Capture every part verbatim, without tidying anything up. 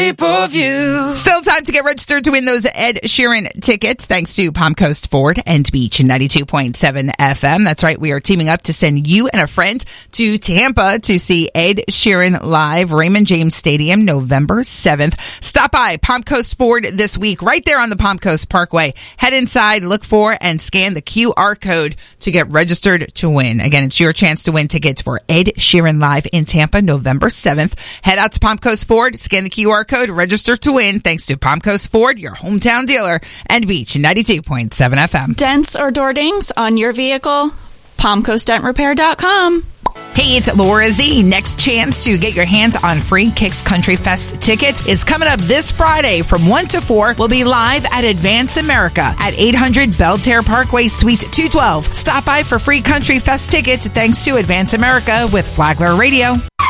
pay-per-view. Still time to get registered to win those Ed Sheeran tickets thanks to Palm Coast Ford and Beach ninety-two point seven F M. That's right, we are teaming up to send you and a friend to Tampa to see Ed Sheeran live, Raymond James Stadium, November seventh. Stop by Palm Coast Ford this week, right there on the Palm Coast Parkway. Head inside, look for and scan the Q R code to get registered to win. Again, it's your chance to win tickets for Ed Sheeran live in Tampa, November seventh. Head out to Palm Coast Ford, scan the Q R code, register to win, thanks to Palm Coast Ford, your hometown dealer, and Beach ninety-two point seven F M. Dents or door dings on your vehicle? palm coast dent repair dot com. Hey, it's Laura Z. Next chance to get your hands on free Kicks Country Fest tickets is coming up this Friday from one to four. We'll be live at Advance America at eight hundred Belterre Parkway, Suite two twelve. Stop by for free Country Fest tickets thanks to Advance America with Flagler Radio.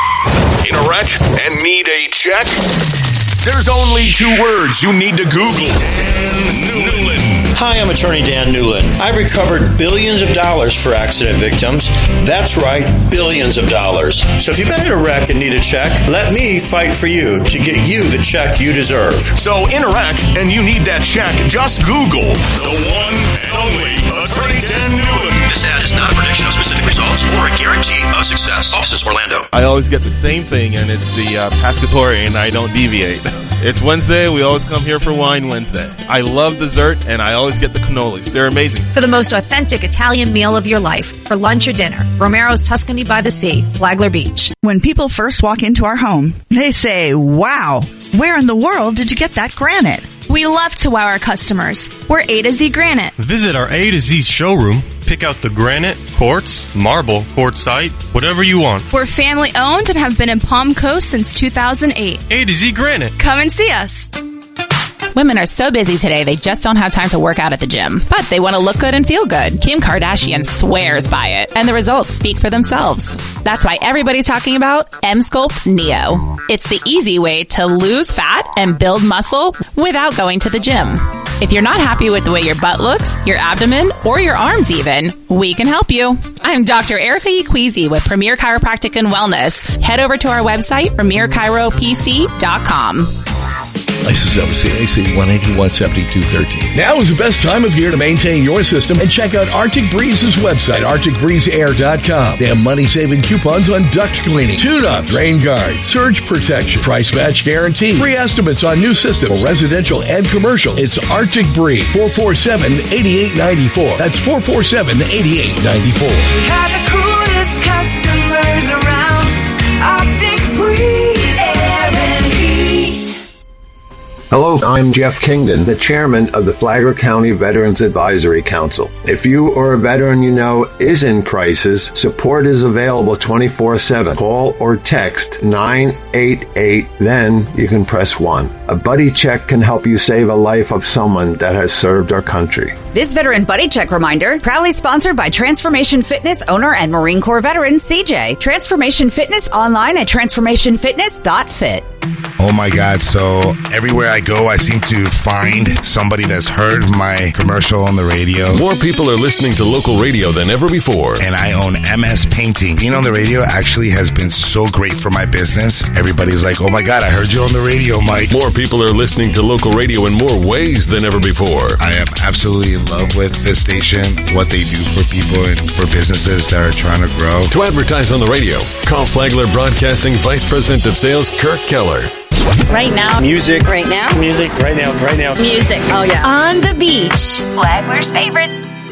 In a wreck and need a check? There's only two words you need to Google. Dan Newland. Hi, I'm attorney Dan Newland. I've recovered billions of dollars for accident victims. That's right, billions of dollars. So if you've been in a wreck and need a check, let me fight for you to get you the check you deserve. So in a wreck and you need that check, just Google the one and only attorney Dan Newland. This ad is not a prediction of specific results or a guarantee of success. Offices Orlando. I always get the same thing, and it's the uh, pescatore, and I don't deviate. It's Wednesday. We always come here for Wine Wednesday. I love dessert, and I always get the cannolis. They're amazing. For the most authentic Italian meal of your life, for lunch or dinner, Romero's Tuscany by the Sea, Flagler Beach. When people first walk into our home, they say, wow, where in the world did you get that granite? We love to wow our customers. We're A to Z Granite. Visit our A to Z showroom. Pick out the granite, quartz, marble, quartzite, whatever you want. We're family owned and have been in Palm Coast since two thousand eight. A to Z Granite. Come and see us. Women are so busy today, they just don't have time to work out at the gym. But they want to look good and feel good. Kim Kardashian swears by it, and the results speak for themselves. That's why everybody's talking about Emsculpt Neo. It's the easy way to lose fat and build muscle without going to the gym. If you're not happy with the way your butt looks, your abdomen, or your arms even, we can help you. I'm Doctor Erica Equeezy with Premier Chiropractic and Wellness. Head over to our website, premier chiro p c dot com. License number C A C one eighty-one seventy-two thirteen. Now is the best time of year to maintain your system and check out Arctic Breeze's website, arctic breeze air dot com. They have money-saving coupons on duct cleaning, tune-up, rain guard, surge protection, price match guarantee, free estimates on new systems, residential and commercial. It's Arctic Breeze, four four seven, eight eight nine four. That's four four seven, eight eight nine four. We have the coolest customers around. Arctic Breeze Air and Heat. Hello, I'm Jeff Kingdon, the chairman of the Flagler County Veterans Advisory Council. If you or a veteran you know is in crisis, support is available twenty-four seven. Call or text nine eight eight, then you can press one. A buddy check can help you save a life of someone that has served our country. This Veteran Buddy Check reminder, proudly sponsored by Transformation Fitness owner and Marine Corps veteran C J. Transformation Fitness online at transformation fitness dot fit. Oh my God, so everywhere I go, I seem to find somebody that's heard my commercial on the radio. More people are listening to local radio than ever before. And I own M S Painting. Being on the radio actually has been so great for my business. Everybody's like, oh my God, I heard you on the radio, Mike. More people are listening to local radio in more ways than ever before. I am absolutely in love with this station, what they do for people and for businesses that are trying to grow. To advertise on the radio, call Flagler Broadcasting Vice President of Sales, Kirk Keller. Right now. Music. Right now. Music. Right now. Right now. Music. Oh, yeah. On the beach. Flagler's favorite.